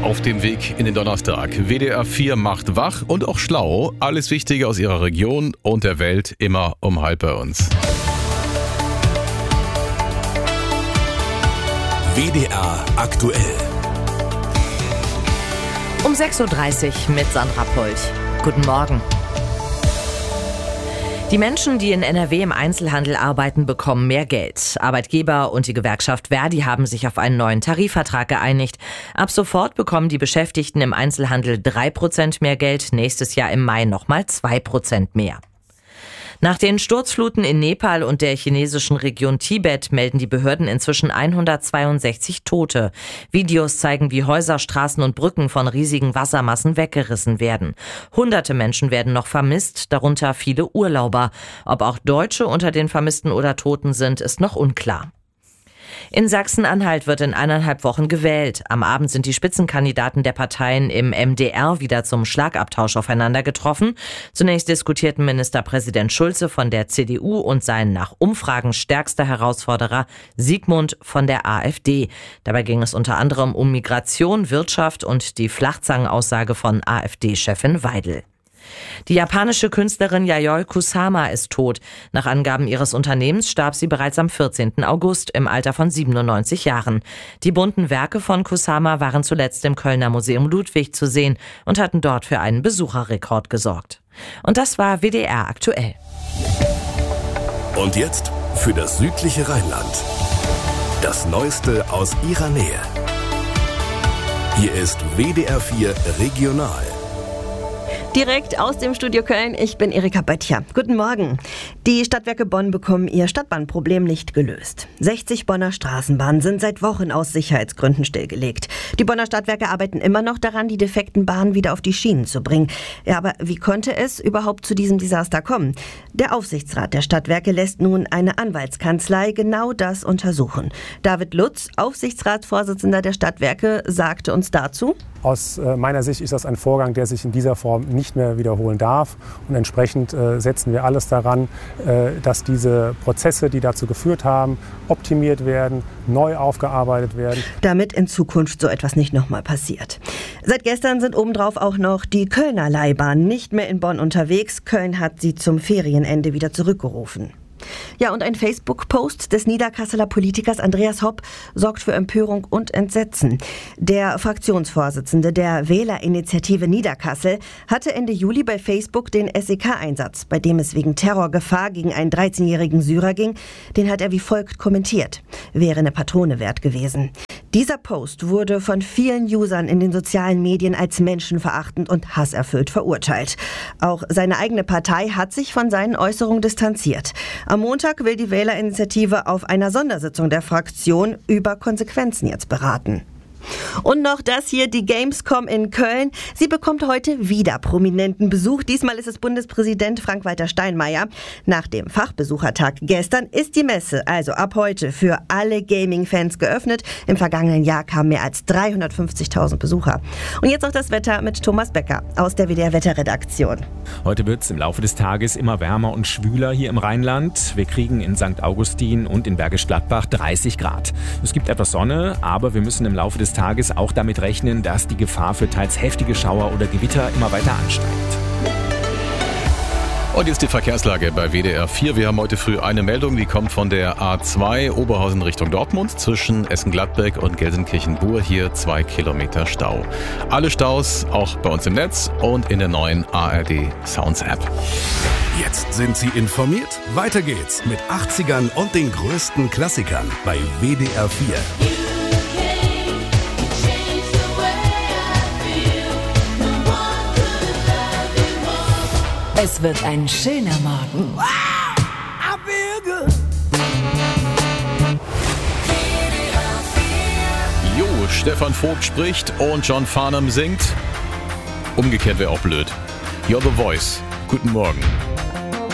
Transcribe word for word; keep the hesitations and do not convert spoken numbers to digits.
auf dem Weg in den Donnerstag. W D R vier macht wach und auch schlau. Alles Wichtige aus Ihrer Region und der Welt immer um halb bei uns. W D R aktuell. Um sechs Uhr dreißig mit Sandra Polch. Guten Morgen. Die Menschen, die in N R W im Einzelhandel arbeiten, bekommen mehr Geld. Arbeitgeber und die Gewerkschaft Verdi haben sich auf einen neuen Tarifvertrag geeinigt. Ab sofort bekommen die Beschäftigten im Einzelhandel drei Prozent mehr Geld, nächstes Jahr im Mai nochmal zwei Prozent mehr. Nach den Sturzfluten in Nepal und der chinesischen Region Tibet melden die Behörden inzwischen hundertzweiundsechzig Tote. Videos zeigen, wie Häuser, Straßen und Brücken von riesigen Wassermassen weggerissen werden. Hunderte Menschen werden noch vermisst, darunter viele Urlauber. Ob auch Deutsche unter den Vermissten oder Toten sind, ist noch unklar. In Sachsen-Anhalt wird in eineinhalb Wochen gewählt. Am Abend sind die Spitzenkandidaten der Parteien im M D R wieder zum Schlagabtausch aufeinander getroffen. Zunächst diskutierten Ministerpräsident Schulze von der C D U und sein nach Umfragen stärkster Herausforderer Sigmund von der AfD. Dabei ging es unter anderem um Migration, Wirtschaft und die Flachzangenaussage von AfD-Chefin Weidel. Die japanische Künstlerin Yayoi Kusama ist tot. Nach Angaben ihres Unternehmens starb sie bereits am vierzehnten August im Alter von siebenundneunzig Jahren. Die bunten Werke von Kusama waren zuletzt im Kölner Museum Ludwig zu sehen und hatten dort für einen Besucherrekord gesorgt. Und das war W D R aktuell. Und jetzt für das südliche Rheinland. Das Neueste aus Ihrer Nähe. Hier ist W D R vier Regional. Direkt aus dem Studio Köln, ich bin Erika Böttcher. Guten Morgen. Die Stadtwerke Bonn bekommen ihr Stadtbahnproblem nicht gelöst. sechzig Bonner Straßenbahnen sind seit Wochen aus Sicherheitsgründen stillgelegt. Die Bonner Stadtwerke arbeiten immer noch daran, die defekten Bahnen wieder auf die Schienen zu bringen. Ja, aber wie konnte es überhaupt zu diesem Desaster kommen? Der Aufsichtsrat der Stadtwerke lässt nun eine Anwaltskanzlei genau das untersuchen. David Lutz, Aufsichtsratsvorsitzender der Stadtwerke, sagte uns dazu: Aus meiner Sicht ist das ein Vorgang, der sich in dieser Form nicht mehr wiederholen darf. Und entsprechend äh, setzen wir alles daran, äh, dass diese Prozesse, die dazu geführt haben, optimiert werden, neu aufgearbeitet werden. Damit in Zukunft so etwas nicht nochmal passiert. Seit gestern sind obendrauf auch noch die Kölner Leihbahnen nicht mehr in Bonn unterwegs. Köln hat sie zum Ferienende wieder zurückgerufen. Ja, und ein Facebook-Post des Niederkasseler Politikers Andreas Hopp sorgt für Empörung und Entsetzen. Der Fraktionsvorsitzende der Wählerinitiative Niederkassel hatte Ende Juli bei Facebook den S E K-Einsatz, bei dem es wegen Terrorgefahr gegen einen dreizehnjährigen Syrer ging, den hat er wie folgt kommentiert: Wäre eine Patrone wert gewesen. Dieser Post wurde von vielen Usern in den sozialen Medien als menschenverachtend und hasserfüllt verurteilt. Auch seine eigene Partei hat sich von seinen Äußerungen distanziert. Am Montag will die Wählerinitiative auf einer Sondersitzung der Fraktion über Konsequenzen jetzt beraten. Und noch das hier, die Gamescom in Köln. Sie bekommt heute wieder prominenten Besuch. Diesmal ist es Bundespräsident Frank-Walter Steinmeier. Nach dem Fachbesuchertag gestern ist die Messe also ab heute für alle Gaming-Fans geöffnet. Im vergangenen Jahr kamen mehr als dreihundertfünfzigtausend Besucher. Und jetzt noch das Wetter mit Thomas Becker aus der W D R-Wetterredaktion. Heute wird es im Laufe des Tages immer wärmer und schwüler hier im Rheinland. Wir kriegen in Sankt Augustin und in Bergisch Gladbach dreißig Grad. Es gibt etwas Sonne, aber wir müssen im Laufe des Tages auch damit rechnen, dass die Gefahr für teils heftige Schauer oder Gewitter immer weiter ansteigt. Und jetzt die Verkehrslage bei W D R vier. Wir haben heute früh eine Meldung, die kommt von der A zwei Oberhausen Richtung Dortmund zwischen Essen-Gladbeck und Gelsenkirchen-Bur. Hier zwei Kilometer Stau. Alle Staus auch bei uns im Netz und in der neuen A R D Sounds App. Jetzt sind Sie informiert. Weiter geht's mit achtzigern und den größten Klassikern bei W D R vier. Es wird ein schöner Morgen. Wow, I feel good. Jo, Stefan Vogt spricht und John Farnham singt. Umgekehrt wäre auch blöd. You're the Voice. Guten Morgen.